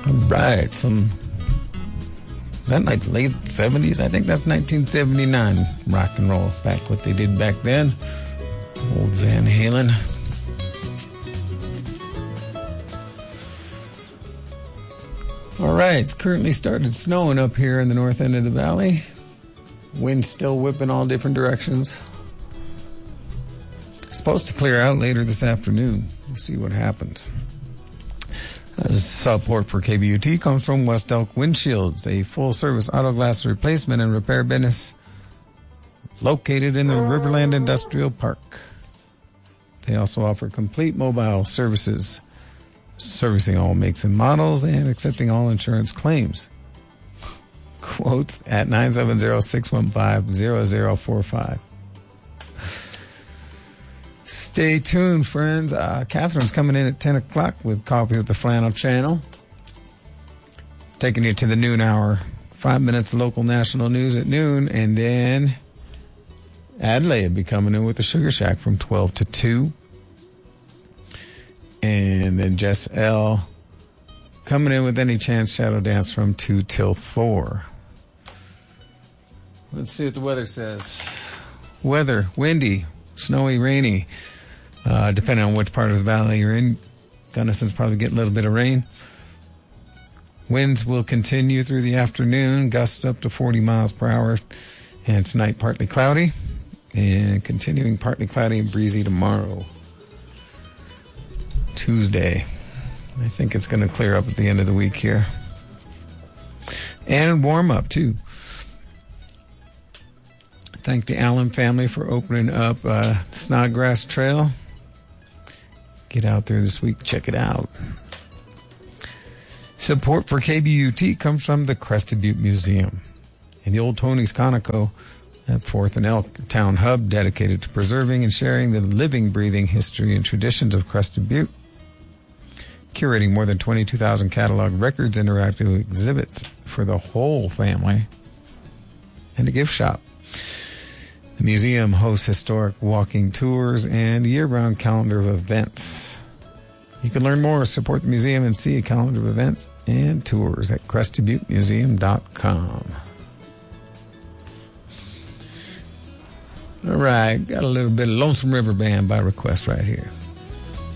All right, is that like late 70s? I think that's 1979 rock and roll. Back what they did back then. Old Van Halen. All right, it's currently started snowing up here in the north end of the valley. Wind's still whipping all different directions. It's supposed to clear out later this afternoon. We'll see what happens. Support for KBUT comes from West Elk Windshields, a full-service auto glass replacement and repair business located in the Riverland Industrial Park. They also offer complete mobile services, servicing all makes and models and accepting all insurance claims. Quotes at 970-615-0045. Stay tuned, friends. Catherine's coming in at 10 o'clock with a copy of the Flannel Channel. Taking you to the noon hour. 5 minutes of local national news at noon. And then Adlai will be coming in with the Sugar Shack from 12 to 2. And then Jess L. coming in with Any Chance Shadow Dance from 2 till 4. Let's see what the weather says. Weather, windy, snowy, rainy. Depending on which part of the valley you're in. Gunnison's probably getting a little bit of rain. Winds will continue through the afternoon, gusts up to 40 miles per hour. And tonight, partly cloudy. And continuing partly cloudy and breezy tomorrow. Tuesday. I think it's going to clear up at the end of the week here. And warm up, too. Thank the Allen family for opening up Snodgrass Trail. Get out there this week. Check it out. Support for KBUT comes from the Crested Butte Museum and the Old Tony's Conoco at 4th and Elk Town Hub, dedicated to preserving and sharing the living, breathing history and traditions of Crested Butte. Curating more than 22,000 catalog records, interactive exhibits for the whole family, and a gift shop. The museum hosts historic walking tours and a year-round calendar of events. You can learn more, support the museum, and see a calendar of events and tours at CrestedButteMuseum.com. All right, got a little bit of Lonesome River Band by request right here.